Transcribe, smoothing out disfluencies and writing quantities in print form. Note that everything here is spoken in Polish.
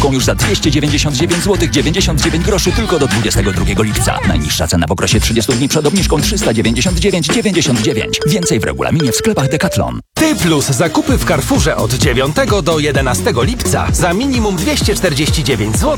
Są już za 299 zł 99 groszy tylko do 22 lipca. Najniższa cena w okresie 30 dni przed obniżką 399,99. Więcej w regulaminie w sklepach Decathlon. Ty plus zakupy w Carrefourze od 9 do 11 lipca za minimum 249 zł